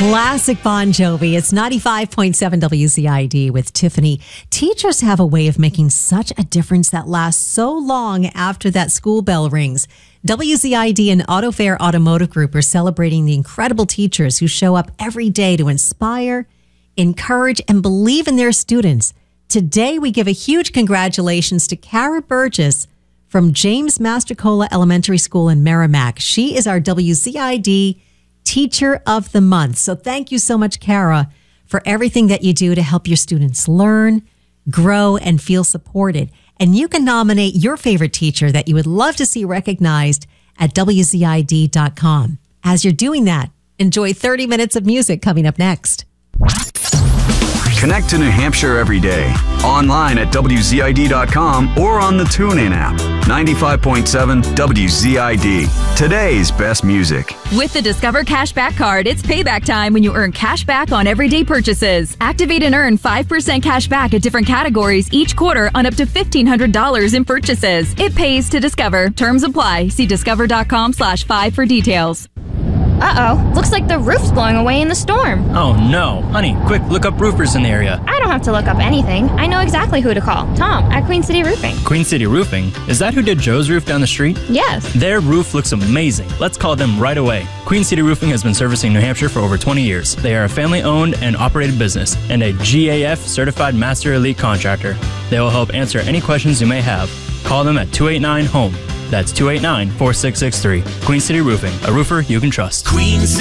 Classic Bon Jovi. It's 95.7 WZID with Tiffany. Teachers have a way of making such a difference that lasts so long after that school bell rings. WZID and AutoFair Automotive Group are celebrating the incredible teachers who show up every day to inspire, encourage, and believe in their students. Today, we give a huge congratulations to Kara Burgess from James Mastercola Elementary School in Merrimack. She is our WZID Teacher of the Month. So thank you so much, Kara, for everything that you do to help your students learn, grow, and feel supported. And you can nominate your favorite teacher that you would love to see recognized at WZID.com. As you're doing that, enjoy 30 minutes of music coming up next. Connect to New Hampshire every day. Online at WZID.com or on the TuneIn app. 95.7 WZID. Today's best music. With the Discover Cashback Card, it's payback time when you earn cash back on everyday purchases. Activate and earn 5% cash back at different categories each quarter on up to $1,500 in purchases. It pays to Discover. Terms apply. See discover.com/5 for details. Uh-oh, looks like the roof's blowing away in the storm. Oh no. Honey, quick, look up roofers in the area. I don't have to look up anything. I know exactly who to call. Tom at Queen City Roofing. Queen City Roofing? Is that who did Joe's roof down the street? Yes. Their roof looks amazing. Let's call them right away. Queen City Roofing has been servicing New Hampshire for over 20 years. They are a family-owned and operated business and a GAF certified Master Elite contractor. They will help answer any questions you may have. Call them at 289-HOME. That's 289-4663. Queen City Roofing, a roofer you can trust. Queen City.